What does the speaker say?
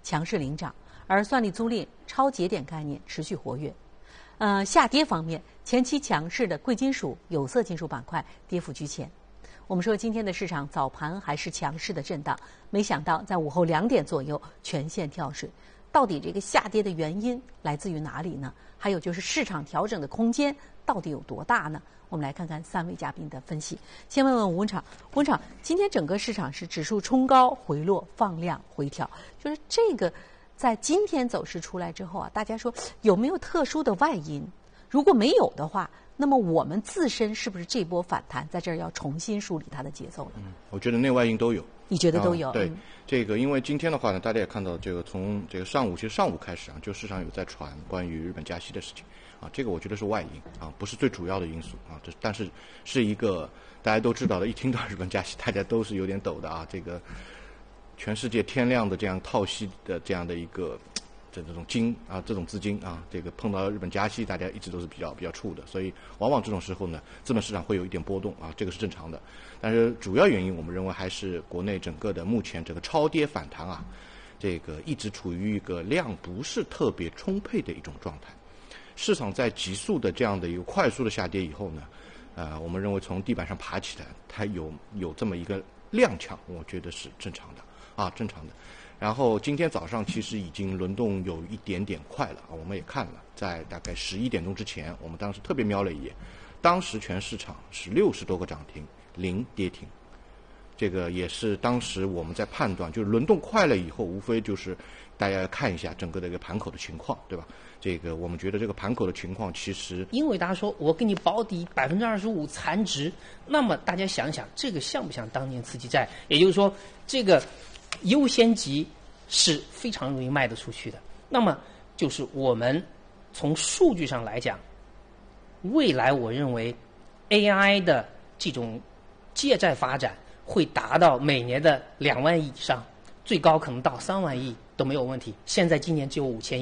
强势领涨，而算力租赁、超节点概念持续活跃。下跌方面，前期强势的贵金属、有色金属板块跌幅居前。我们说今天的市场早盘还是强势的震荡，没想到在午后2点左右全线跳水。到底这个下跌的原因来自于哪里呢？还有就是市场调整的空间到底有多大呢？我们来看看3位嘉宾的分析。先问问吴文场，吴文场，今天整个市场是指数冲高回落，放量回调，就是这个在今天走势出来之后啊，大家说有没有特殊的外因？如果没有的话，那么我们自身是不是这波反弹在这儿要重新梳理它的节奏了？ 我觉得内外因都有。 你觉得都有？ 对，这个因为今天的话呢，大家也看到这个从这个上午开始啊，就市场有在传关于日本加息的事情啊，这个我觉得是外因啊，不是最主要的因素啊，但是是一个大家都知道的，一听到日本加息，大家都是有点抖的啊，这个全世界天量的这样套息的这样的一个这种这种资金啊，这个碰到日本加息，大家一直都是比较怵的，所以往往这种时候呢，资本市场会有一点波动啊，这个是正常的。但是主要原因，我们认为还是国内整个的目前整个超跌反弹啊，这个一直处于一个量不是特别充沛的一种状态。市场在急速的这样的一个快速的下跌以后呢，我们认为从地板上爬起来，它有这么一个踉跄，我觉得是正常的啊，正常的。然后今天早上其实已经轮动有一点点快了啊，我们也看了，在大概11点钟之前，我们当时特别瞄了一眼，当时全市场是60多个涨停，0跌停。这个也是当时我们在判断，就是轮动快了以后，无非就是大家看一下整个的一个盘口的情况，对吧？这个我们觉得这个盘口的情况其实， 因为大家说我给你保底25%残值，那么大家想想，这个像不像当年刺激债？也就是说，这个优先级是非常容易卖得出去的。那么就是我们从数据上来讲，未来我认为 AI 的这种借债发展会达到每年的2万亿以上，最高可能到3万亿都没有问题。现在今年只有5000亿。